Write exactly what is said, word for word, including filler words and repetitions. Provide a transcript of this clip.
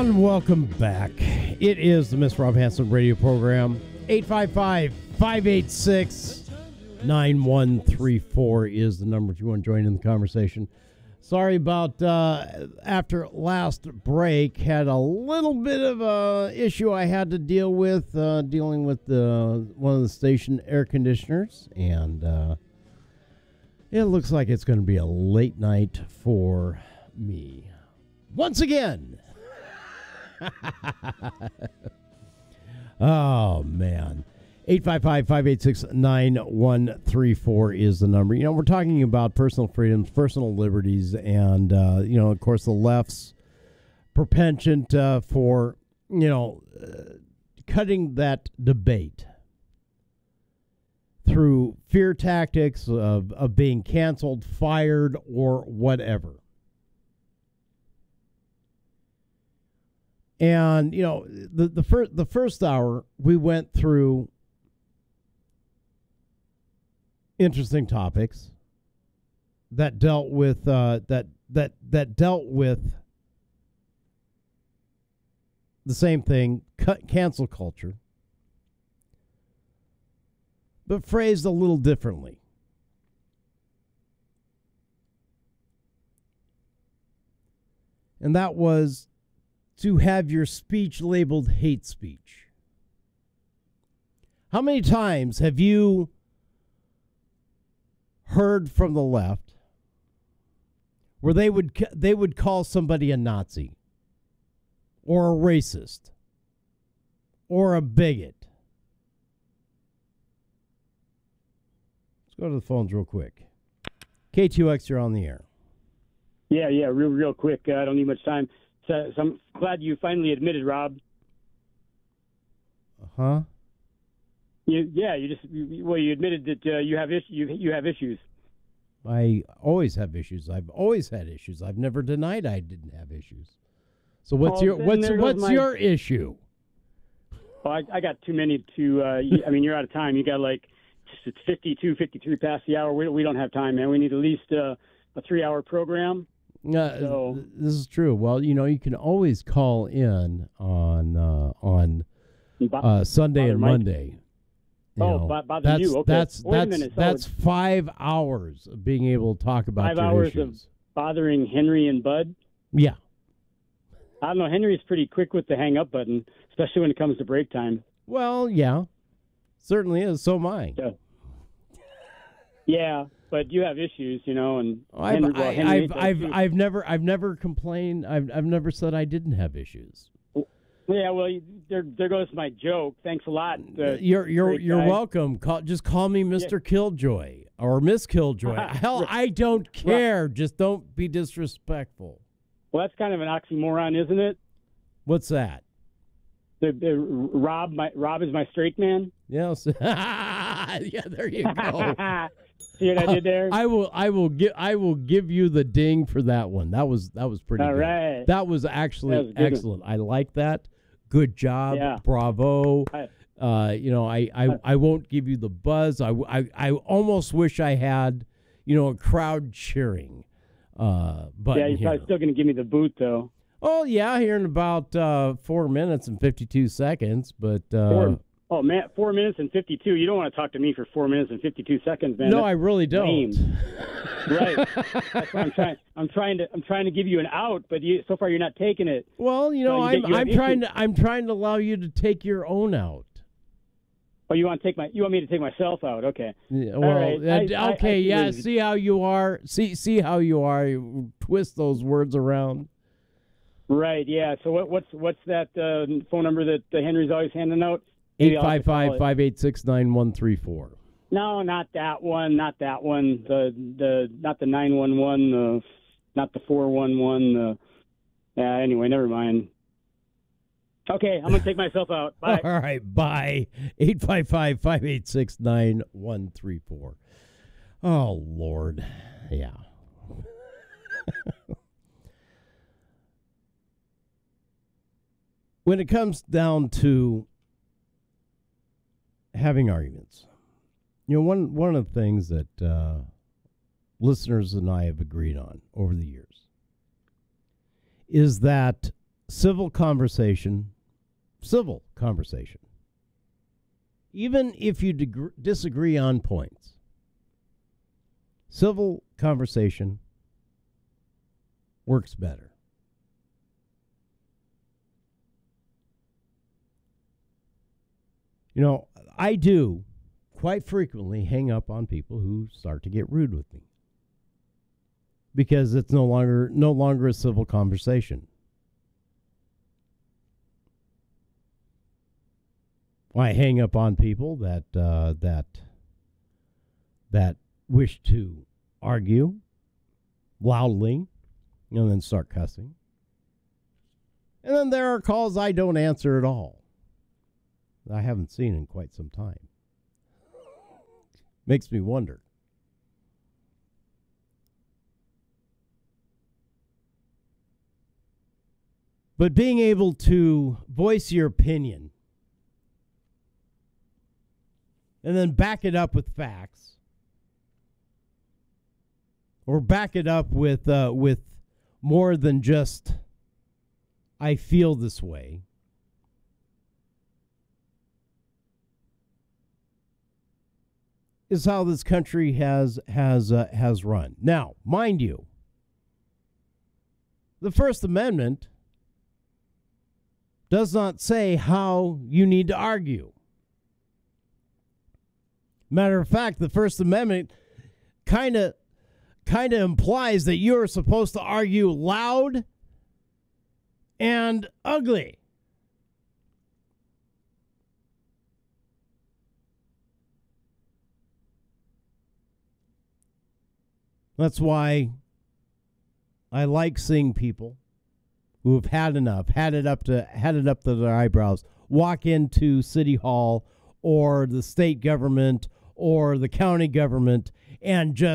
And welcome back. It is the Miss Rob Hanson radio program. eight five five, five eight six, nine one three four is the number if you want to join in the conversation. Sorry about uh, after last break. Had a little bit of a issue I had to deal with, uh, dealing with the, one of the station air conditioners. And uh, it looks like it's going to be a late night for me. Once again. Oh, man. eight five five, five eight six, nine one three four is the number. You know, we're talking about personal freedoms, personal liberties, and, uh, you know, of course, the left's penchant uh, for, you know, uh, cutting that debate through fear tactics of, of being canceled, fired, or whatever. And, you know, the the first the first hour we went through interesting topics that dealt with uh, that that that dealt with the same thing, cut, cancel culture, but phrased a little differently. And that was to have your speech labeled hate speech. How many times have you heard from the left where they would they would call somebody a Nazi or a racist or a bigot? Let's go to the phones real quick. K two X, you're on the air. Yeah, yeah, real, real quick. Uh, I don't need much time. So, so I'm glad you finally admitted, Rob. Uh huh. You, yeah, you just you, well, you admitted that uh, you have is, you you have issues. I always have issues. I've always had issues. I've never denied I didn't have issues. So what's oh, your what's what's my, your issue? Well, I, I got too many to. Uh, I mean, you're out of time. You got like it's fifty-two, fifty-three past the hour. We we don't have time, man. We need at least uh, a three-hour program. Uh, so, this is true. Well, you know, you can always call in on uh, on uh, Sunday and Monday. You oh, know, bother that's, you? Okay. That's Wait that's a minute. So that's five hours of being able to talk about five your hours issues. of bothering Henry and Bud. Yeah. I don't know. Henry's pretty quick with the hang up button, especially when it comes to break time. Well, yeah, certainly is. So am I. Yeah. Yeah. But you have issues, you know, and I've Henry, well, I, Henry I've I've, I've never I've never complained. I've I've never said I didn't have issues. Yeah, well, there there goes my joke. Thanks a lot. Uh, you're you're you're guy. welcome. Call, just call me Mister Yeah. Killjoy or Miss Killjoy. Hell, I don't care. Right. Just don't be disrespectful. Well, that's kind of an oxymoron, isn't it? What's that? The, the Rob, my Rob is my straight man. Yes. Yeah, there you go. See what I did there? I will. I will give. I will give you the ding for that one. That was. That was pretty. All good. right. That was actually that was excellent. I like that. Good job. Yeah. Bravo. I, uh, you know, I, I, I, I won't give you the buzz. I, I, I almost wish I had, you know, a crowd cheering. Uh, but yeah, you're probably know. still going to give me the boot, though. Oh yeah, here in about uh, four minutes and fifty-two seconds. But uh, four, oh man, four minutes and fifty-two. You don't want to talk to me for four minutes and fifty-two seconds, man. No, That's I really don't. lame. Right. That's what I'm trying. I'm trying to. I'm trying to give you an out, but you, so far you're not taking it. Well, you know, so you I'm get, I'm trying to I'm trying to allow you to take your own out. Oh, you want to take my? You want me to take myself out? Okay. Yeah, well, right. uh, I, okay, I, I yeah. See how you are. See see how you are. You twist those words around. Right. Yeah. So what, what's what's that uh, phone number that uh, Henry's always handing out? Eight five five five eight six nine one three four. No, not that one. Not that one. The the not the nine one one. The not the four one one. The yeah. Anyway, never mind. Okay, I'm gonna take myself out. Bye. All right. Bye. Eight five five five eight six nine one three four. Oh Lord. Yeah. When it comes down to having arguments, you know, one one of the things that uh, listeners and I have agreed on over the years is that civil conversation, civil conversation, even if you deg- disagree on points, civil conversation works better. You know, I do quite frequently hang up on people who start to get rude with me because it's no longer no longer a civil conversation. I hang up on people that uh, that that wish to argue loudly and then start cussing. And then there are calls I don't answer at all. I haven't seen in quite some time. Makes me wonder. But being able to voice your opinion and then back it up with facts, or back it up with uh, with more than just I feel this way, is how this country has has uh, has run. Now, mind you, the First Amendment does not say how you need to argue. Matter of fact, the First Amendment kind of kind of implies that you're supposed to argue loud and ugly. That's why I like seeing people who have had enough, had it up to had it up to their eyebrows, walk into City Hall or the state government or the county government and just